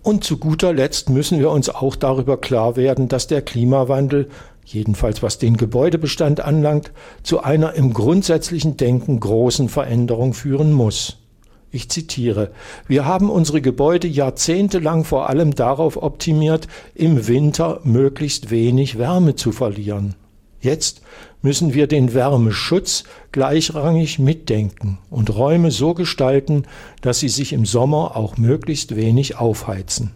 Und zu guter Letzt müssen wir uns auch darüber klar werden, dass der Klimawandel, jedenfalls was den Gebäudebestand anlangt, zu einer im grundsätzlichen Denken großen Veränderung führen muss. Ich zitiere: Wir haben unsere Gebäude jahrzehntelang vor allem darauf optimiert, im Winter möglichst wenig Wärme zu verlieren. Jetzt müssen wir den Wärmeschutz gleichrangig mitdenken und Räume so gestalten, dass sie sich im Sommer auch möglichst wenig aufheizen.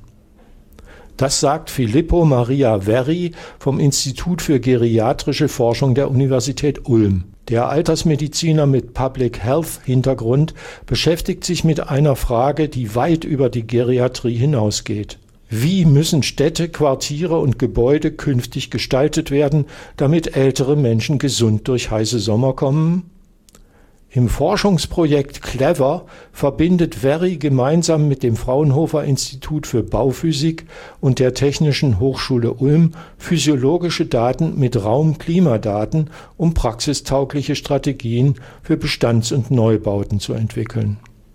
Das sagt Filippo Maria Verri vom Institut für geriatrische Forschung der Universität Ulm. Der Altersmediziner mit Public Health Hintergrund beschäftigt sich mit einer Frage, die weit über die Geriatrie hinausgeht. Wie müssen Städte, Quartiere und Gebäude künftig gestaltet werden, damit ältere Menschen gesund durch heiße Sommer kommen? Im Forschungsprojekt CLEVER verbindet Verri gemeinsam mit dem Fraunhofer Institut für Bauphysik und der Technischen Hochschule Ulm physiologische Daten mit Raum-Klimadaten, um praxistaugliche Strategien für Bestands- und Neubauten zu entwickeln.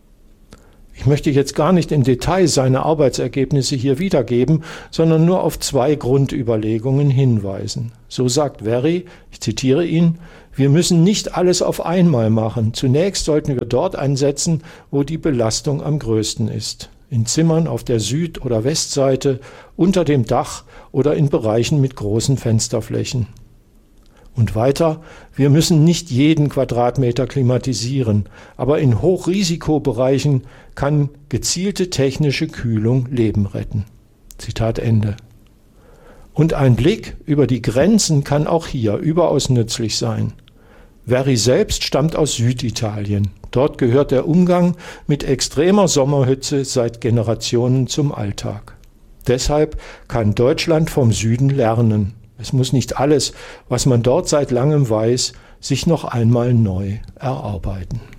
Ich möchte jetzt gar nicht im Detail seine Arbeitsergebnisse hier wiedergeben, sondern nur auf 2 Grundüberlegungen hinweisen. So sagt Verri, ich zitiere ihn: Wir müssen nicht alles auf einmal machen. Zunächst sollten wir dort ansetzen, wo die Belastung am größten ist. In Zimmern auf der Süd- oder Westseite, unter dem Dach oder in Bereichen mit großen Fensterflächen. Und weiter: Wir müssen nicht jeden Quadratmeter klimatisieren, aber in Hochrisikobereichen kann gezielte technische Kühlung Leben retten. Zitat Ende. Und ein Blick über die Grenzen kann auch hier überaus nützlich sein. Verri selbst stammt aus Süditalien. Dort gehört der Umgang mit extremer Sommerhitze seit Generationen zum Alltag. Deshalb kann Deutschland vom Süden lernen. Es muss nicht alles, was man dort seit langem weiß, sich noch einmal neu erarbeiten.